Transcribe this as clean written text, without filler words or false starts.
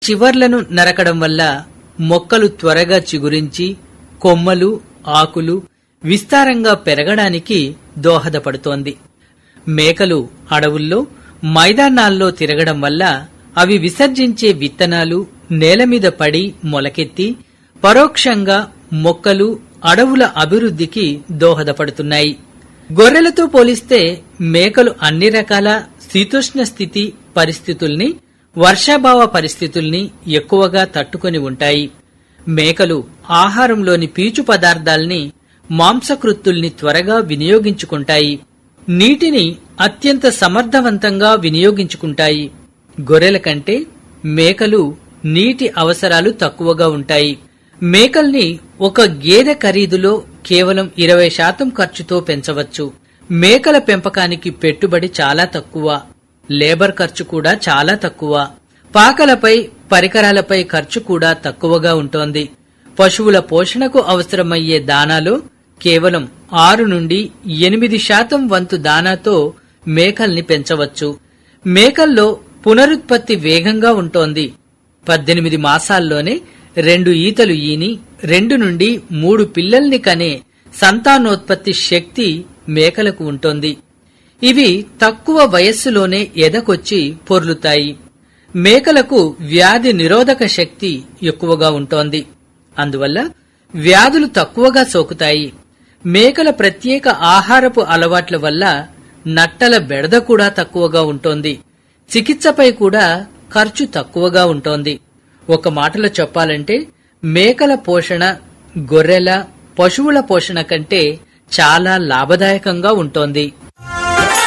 చివర్లను నరకడం వల్ల మొక్కలు త్వరగా చిగురించి కొమ్మలు, ఆకులు విస్తారంగా పెరగడానికి దోహదపడుతోంది. మేకలు అడవుల్లో, మైదానాల్లో తిరగడం వల్ల అవి విసర్జించే విత్తనాలు నేలమీద పడి మొలకెత్తి పరోక్షంగా మొక్కలు, అడవుల అభివృద్ధికి దోహదపడుతున్నాయి. గొర్రెలతో పోలిస్తే మేకలు అన్ని రకాల శీతోష్ణ స్థితి పరిస్థితుల్ని, వర్షాభావ పరిస్థితుల్ని ఎక్కువగా తట్టుకొని ఉంటాయి. మేకలు ఆహారంలోని పీచు పదార్థాల్ని, మాంసకృత్తుల్ని త్వరగా వినియోగించుకుంటాయి. నీటిని అత్యంత సమర్థవంతంగా వినియోగించుకుంటాయి. గొర్రెల కంటే మేకలు నీటి అవసరాలు తక్కువగా ఉంటాయి. మేకల్ని ఒక గేదె ఖరీదులో కేవలం 20% ఖర్చుతో పెంచవచ్చు. మేకల పెంపకానికి పెట్టుబడి చాలా తక్కువ, లేబర్ ఖర్చు కూడా చాలా తక్కువ, పాకలపై, పరికరాలపై ఖర్చు కూడా తక్కువగా ఉంటోంది. పశువుల పోషణకు అవసరమయ్యే దానాలో కేవలం 6 నుండి 8% వంతు దానాతో మేకల్ని పెంచవచ్చు. మేకల్లో పునరుత్పత్తి వేగంగా ఉంటోంది. 18 మాసాల్లోనే 2 ఈతలు ఈని 2 నుండి 3 పిల్లల్ని కనే సంతానోత్పత్తి శక్తి మేకలకు ఉంటోంది. ఇవి తక్కువ వయస్సులోనే ఎదకొచ్చి పొర్లుతాయి. మేకలకు వ్యాధి నిరోధక శక్తి ఎక్కువగా ఉంటోంది. అందువల్ల వ్యాధులు తక్కువగా సోకుతాయి. మేకల ప్రత్యేక ఆహారపు అలవాట్ల వల్ల నట్టల బెడద కూడా తక్కువగా ఉంటోంది. చికిత్సపై కూడా ఖర్చు తక్కువగా ఉంటోంది. ఒక మాటలో చెప్పాలంటే మేకల పోషణ గొర్రెల, పశువుల పోషణ కంటే చాలా లాభదాయకంగా ఉంటోంది.